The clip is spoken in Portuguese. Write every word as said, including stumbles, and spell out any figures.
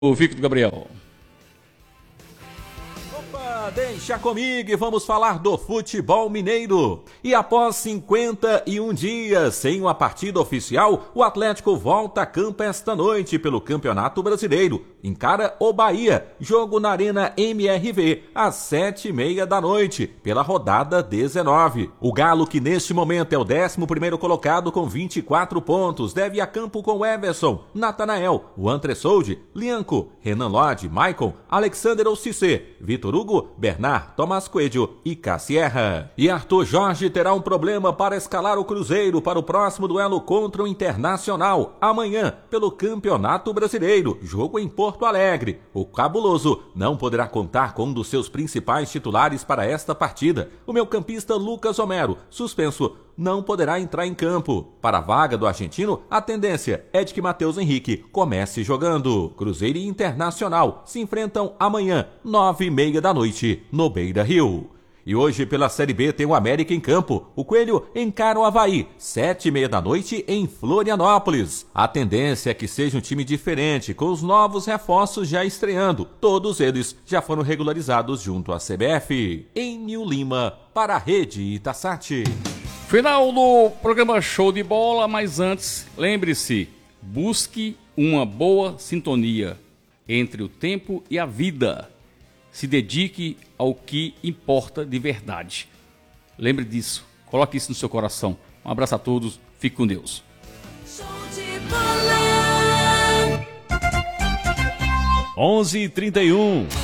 O Victor Gabriel. Opa, deixa comigo e vamos falar do futebol mineiro. E após cinquenta e um dias sem uma partida oficial, o Atlético volta a campo esta noite pelo Campeonato Brasileiro. Encara o Bahia, jogo na Arena M R V, às sete e meia da noite, pela rodada dezenove. O Galo, que neste momento é o décimo primeiro colocado com vinte e quatro pontos, deve ir a campo com Everson, Natanael, o Antressoldi, Lianco, Renan Lodge, Maicon, Alexander Ocissé, Vitor Hugo, Bernard, Tomás Coelho e Cassierra. E Arthur Jorge terá um problema para escalar o Cruzeiro para o próximo duelo contra o Internacional, amanhã, pelo Campeonato Brasileiro, jogo em Porto Porto Alegre. O cabuloso não poderá contar com um dos seus principais titulares para esta partida. O meio-campista Lucas Homero, suspenso, não poderá entrar em campo. Para a vaga do argentino, a tendência é de que Matheus Henrique comece jogando. Cruzeiro e Internacional se enfrentam amanhã, nove e meia da noite, no Beira-Rio. E hoje, pela Série B, tem o América em campo. O Coelho encara o Avaí, sete e meia da noite, em Florianópolis. A tendência é que seja um time diferente, com os novos reforços já estreando. Todos eles já foram regularizados junto à C B F. Enio Lima, para a Rede Itasat. Final do programa Show de Bola, mas antes, lembre-se, busque uma boa sintonia entre o tempo e a vida. Se dedique ao que importa de verdade. Lembre disso. Coloque isso no seu coração. Um abraço a todos. Fique com Deus. Show de bola. onze e trinta e um.